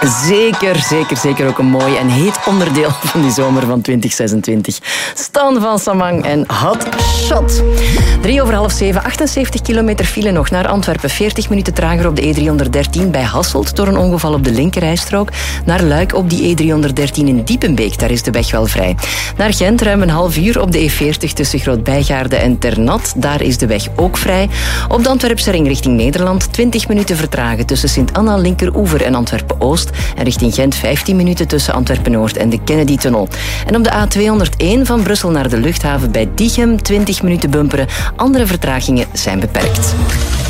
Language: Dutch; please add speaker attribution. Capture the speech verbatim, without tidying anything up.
Speaker 1: Zeker, zeker, zeker ook een mooi en heet onderdeel van die zomer van twintig zesentwintig. Stan van Samang en Hot Shot. Drie over half zeven, achtenzeventig kilometer file nog naar Antwerpen. veertig minuten trager op de E driehonderddertien bij Hasselt door een ongeval op de linkerrijstrook. Naar Luik op die E driehonderddertien in Diepenbeek, daar is de weg wel vrij. Naar Gent ruim een half uur op de E veertig tussen Groot-Bijgaarde en Ternat. Daar is de weg ook vrij. Op de Antwerpse ring richting Nederland twintig minuten vertragen tussen Sint-Anna, Linkeroever en Antwerpen-Oost. En richting Gent vijftien minuten tussen Antwerpen-Noord en de Kennedy-tunnel. En op de A tweehonderdéén van Brussel naar de luchthaven bij Diegem twintig minuten bumperen. Andere vertragingen zijn beperkt.